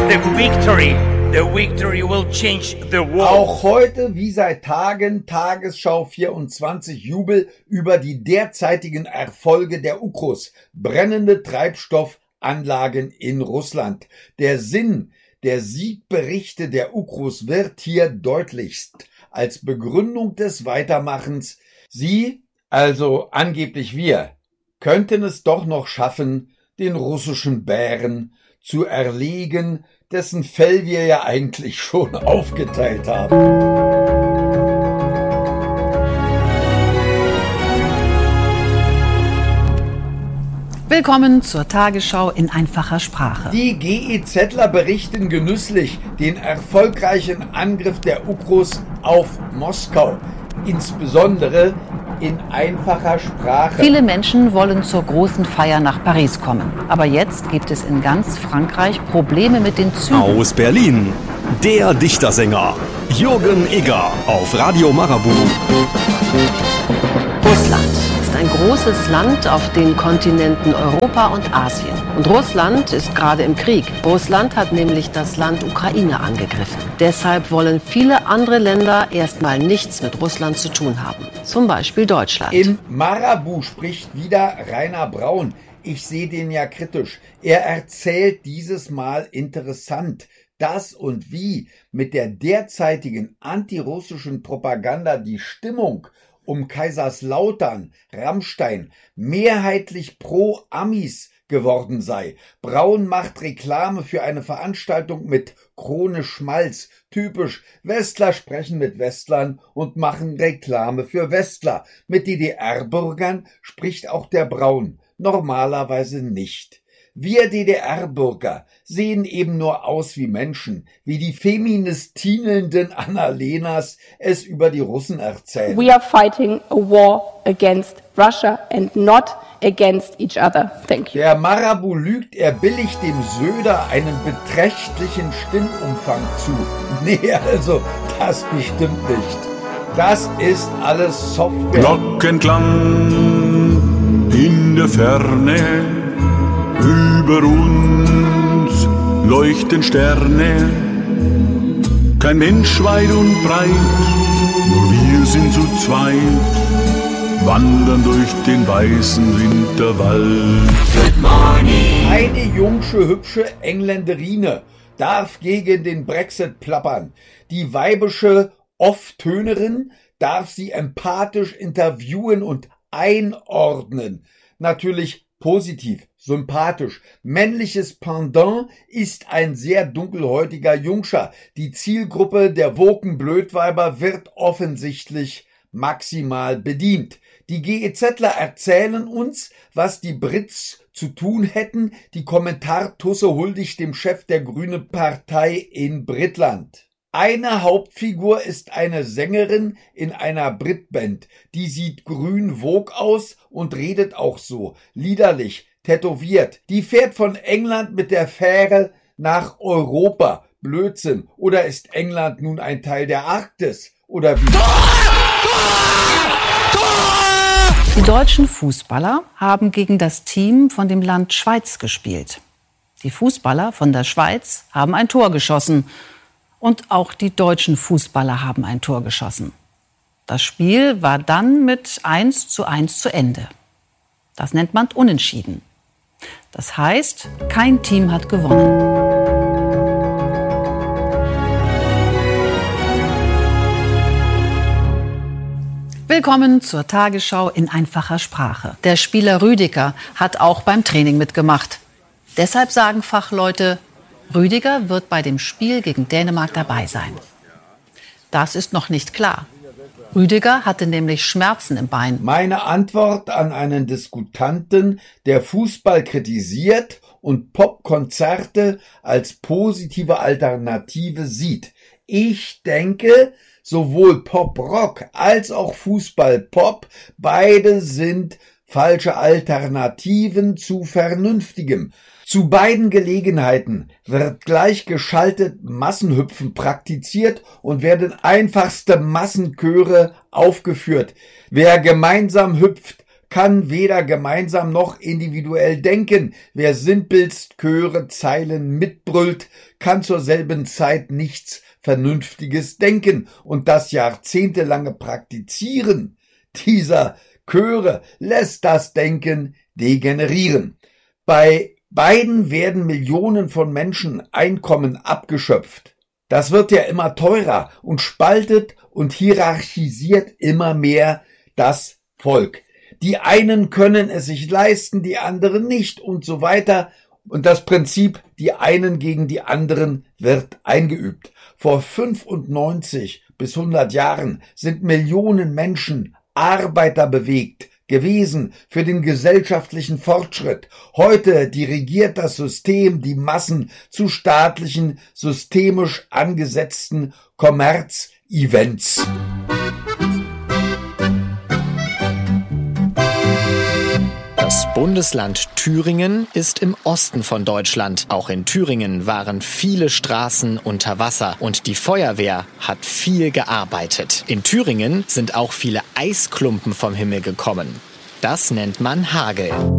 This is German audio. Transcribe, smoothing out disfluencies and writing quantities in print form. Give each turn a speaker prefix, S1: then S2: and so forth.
S1: the victory. The victory will change the world.
S2: Auch heute, wie seit Tagen, Tagesschau 24 Jubel über die derzeitigen Erfolge der Ukros, brennende Treibstoffanlagen in Russland. Der Sinn der Siegberichte der Ukros wird hier deutlichst als Begründung des Weitermachens. Sie, also angeblich wir, könnten es doch noch schaffen, den russischen Bären zu erlegen, dessen Fell wir ja eigentlich schon aufgeteilt haben.
S3: Willkommen zur Tagesschau in einfacher Sprache.
S2: Die GEZler berichten genüsslich den erfolgreichen Angriff der Ukros auf Moskau, insbesondere in einfacher Sprache.
S3: Viele Menschen wollen zur großen Feier nach Paris kommen. Aber jetzt gibt es in ganz Frankreich Probleme mit den Zügen.
S4: Aus Berlin, der Dichtersänger Jürgen Egger auf Radio Marabout.
S5: Russland ist ein großes Land auf den Kontinenten Europa und Asien. Und Russland ist gerade im Krieg. Russland hat nämlich das Land Ukraine angegriffen. Deshalb wollen viele andere Länder erstmal nichts mit Russland zu tun haben. Zum Beispiel Deutschland.
S2: In Marabout spricht wieder Rainer Braun. Ich sehe den ja kritisch. Er erzählt dieses Mal interessant, dass und wie mit der derzeitigen antirussischen Propaganda die Stimmung um Kaiserslautern, Rammstein mehrheitlich pro Amis geworden sei. Braun macht Reklame für eine Veranstaltung mit Krone Schmalz. Typisch, Westler sprechen mit Westlern und machen Reklame für Westler. Mit DDR-Bürgern spricht auch der Braun normalerweise nicht. Wir DDR-Bürger sehen eben nur aus wie Menschen, wie die feministinelnden Annalenas es über die Russen erzählen.
S6: We are fighting a war against Russia and not against each other. Thank you.
S2: Der Marabout lügt, er billigt dem Söder einen beträchtlichen Stimmumfang zu. Nee, also das bestimmt nicht. Das ist alles Software.
S7: Glockenklang in der Ferne. Über uns leuchten Sterne, kein Mensch weit und breit, nur wir sind zu zweit, wandern durch den weißen Winterwald. Good morning.
S2: Eine jungsche, hübsche Engländerine darf gegen den Brexit plappern. Die weibische Off-Tönerin darf sie empathisch interviewen und einordnen. Natürlich positiv, sympathisch. Männliches Pendant ist ein sehr dunkelhäutiger Jungscher. Die Zielgruppe der woken Blödweiber wird offensichtlich maximal bedient. Die GEZler erzählen uns, was die Brits zu tun hätten. Die Kommentartusse huldigt dem Chef der Grünen Partei in Britland. Eine Hauptfigur ist eine Sängerin in einer Britband. Die sieht grün Vogue aus und redet auch so, liederlich, tätowiert. Die fährt von England mit der Fähre nach Europa. Blödsinn. Oder ist England nun ein Teil der Arktis? Oder wie?
S3: Die deutschen Fußballer haben gegen das Team von dem Land Schweiz gespielt. Die Fußballer von der Schweiz haben ein Tor geschossen. Und auch die deutschen Fußballer haben ein Tor geschossen. Das Spiel war dann mit 1:1 zu Ende. Das nennt man Unentschieden. Das heißt, kein Team hat gewonnen. Willkommen zur Tagesschau in einfacher Sprache. Der Spieler Rüdiger hat auch beim Training mitgemacht. Deshalb sagen Fachleute, Rüdiger wird bei dem Spiel gegen Dänemark dabei sein. Das ist noch nicht klar. Rüdiger hatte nämlich Schmerzen im Bein.
S2: Meine Antwort an einen Diskutanten, der Fußball kritisiert und Popkonzerte als positive Alternative sieht. Ich denke, sowohl Pop-Rock als auch Fußball-Pop, beide sind falsche Alternativen zu Vernünftigem. Zu beiden Gelegenheiten wird gleichgeschaltet Massenhüpfen praktiziert und werden einfachste Massenchöre aufgeführt. Wer gemeinsam hüpft, kann weder gemeinsam noch individuell denken. Wer simpelst Chöre, Zeilen mitbrüllt, kann zur selben Zeit nichts Vernünftiges denken. Und das jahrzehntelange Praktizieren dieser Chöre lässt das Denken degenerieren. Bei beiden werden Millionen von Menschen Einkommen abgeschöpft. Das wird ja immer teurer und spaltet und hierarchisiert immer mehr das Volk. Die einen können es sich leisten, die anderen nicht und so weiter. Und das Prinzip, die einen gegen die anderen, wird eingeübt. Vor 95 bis 100 Jahren sind Millionen Menschen arbeiterbewegt gewesen für den gesellschaftlichen Fortschritt. Heute dirigiert das System die Massen zu staatlichen, systemisch angesetzten Kommerzevents.
S8: Das Bundesland Thüringen ist im Osten von Deutschland. Auch in Thüringen waren viele Straßen unter Wasser und die Feuerwehr hat viel gearbeitet. In Thüringen sind auch viele Eisklumpen vom Himmel gekommen. Das nennt man Hagel.